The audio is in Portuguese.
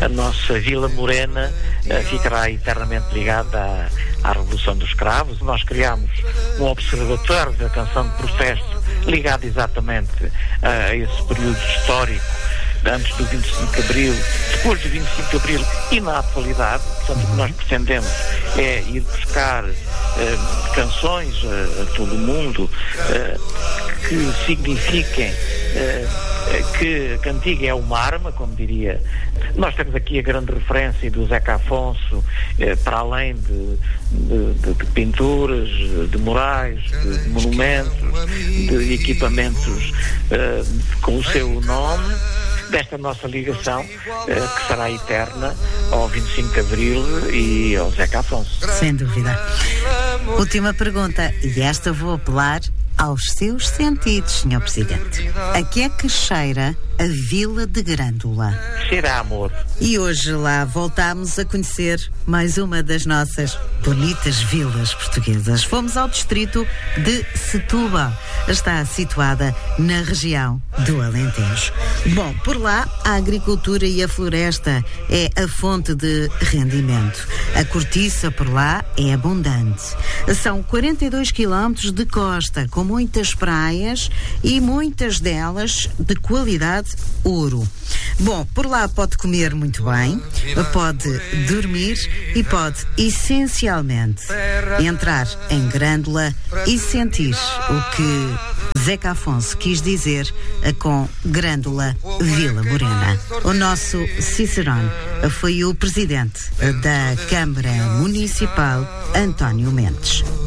a nossa Vila Morena ficará eternamente ligada à Revolução dos Cravos. Nós criámos um observatório da canção de protesto ligado exatamente a esse período histórico, antes do 25 de Abril, depois do 25 de Abril e na atualidade. Portanto, o que nós pretendemos é ir buscar canções a todo o mundo que signifiquem que a cantiga é uma arma, como diria. Nós temos aqui a grande referência do Zeca Afonso, para além de pinturas, de murais, de monumentos, de equipamentos com o seu nome, desta nossa ligação, que será eterna ao 25 de Abril e ao Zeca Afonso. Sem dúvida. Última pergunta, e esta vou apelar aos seus sentidos, Sr. Presidente. A que é que cheira a Vila de Grândola? Cheira a amor. E hoje lá voltámos a conhecer mais uma das nossas bonitas vilas portuguesas. Fomos ao distrito de Setúbal. Está situada na região do Alentejo. Bom, por lá a agricultura e a floresta é a fonte de rendimento. A cortiça por lá é abundante. São 42 quilómetros de costa, com muitas praias e muitas delas de qualidade ouro. Bom, por lá pode comer muito bem, pode dormir e pode, essencialmente, entrar em Grândola e sentir o que Zeca Afonso quis dizer com Grândola Vila Morena. O nosso Cicerone foi o presidente da Câmara Municipal, António Mendes.